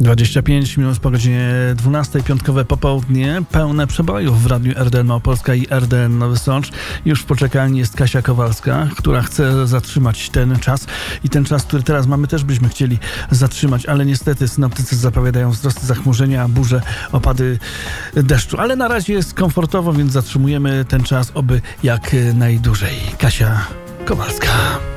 25 minut po godzinie 12, piątkowe popołudnie, pełne przebojów w Radiu RDN Małopolska i RDN Nowy Sącz. Już w poczekalni jest Kasia Kowalska, która chce zatrzymać ten czas i ten czas, który teraz mamy, też byśmy chcieli zatrzymać, ale niestety synoptycy zapowiadają wzrosty zachmurzenia, burze, opady deszczu, ale na razie jest komfortowo, więc zatrzymujemy ten czas oby jak najdłużej. Kasia Kowalska.